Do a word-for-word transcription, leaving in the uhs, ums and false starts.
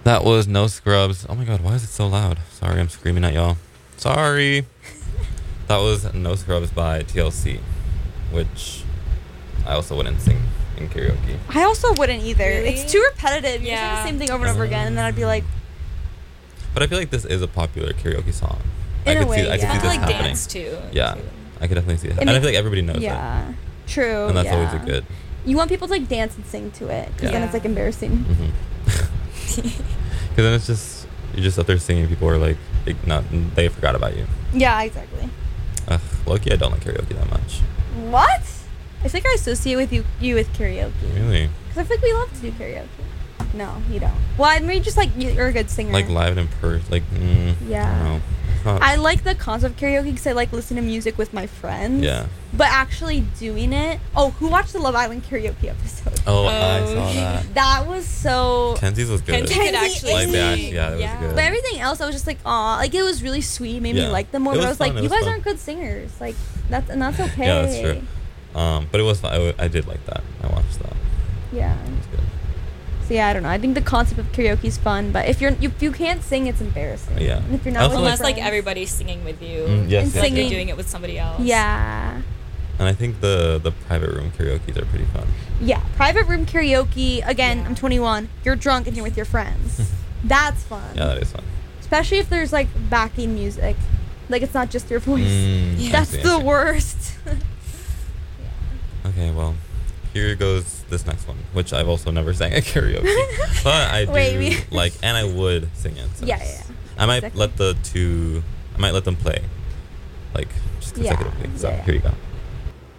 That was No Scrubs. Oh my god, why is it so loud? Sorry, I'm screaming at y'all. Sorry. That was No Scrubs by T L C, which I also wouldn't sing in karaoke. I also wouldn't either. Really? It's too repetitive. You Yeah. just say the same thing over and over again, and then I'd be like, But I feel like this is a popular karaoke song. In I a could way, see, I could yeah. see To this like happening. dance too. Yeah, too. I could definitely see that. It And I makes- feel like everybody knows that. yeah, true. And that's yeah. always a good. You want people to like dance and sing to it, because then Yeah. it's like embarrassing. Because then it's just, you're just up there singing, people are like, they, not, they forgot about you. Yeah, exactly. Ugh, lucky I don't like karaoke that much. What? I think I associate with you you with karaoke. Really? Because I feel like we love to do karaoke. No, you don't. Well, I mean, just like you're a good singer. Like live and in person, like, mm, Yeah. I don't know. It's not- I like the concept of karaoke because I like listening to music with my friends. Yeah. But actually doing it. Oh, who watched the Love Island karaoke episode? Oh, I Oh. saw that. That was so. Kenzie's was good. Kenzie Kenzie could actually Like, they sing. actually- yeah, that was good. But everything else, I was just like, aw, like it was really sweet, made me Yeah. like them more. It But I was was like, fun, it you was guys fun. aren't good singers, like that's and that's okay. Yeah, that's true. Um, but it was fun. I, w- I did like that. I watched that. Yeah. It was good. So yeah, I don't know. I think the concept of karaoke is fun, but if you're if you can't sing, it's embarrassing. Yeah. And if you're I not also with Unless your like friends- everybody's singing with you. Mm, yes, And yes, Like you're singing. doing it with somebody else. Yeah. And I think the the private room karaoke's are pretty fun. Yeah. Private room karaoke. Again, Yeah. I'm twenty-one. You're drunk and you're with your friends. That's fun. Yeah, that is fun. Especially if there's like backing music, like it's not just your voice. Mm, Yeah. I That's see, I the see. worst. Okay, well, here goes this next one, which I've also never sang at karaoke, but I do Wait, we- like, and I would sing it. So Yeah, yeah, yeah. I might Exactly. let the two, I might let them play, like just Yeah, consecutively. So yeah, yeah. here you go.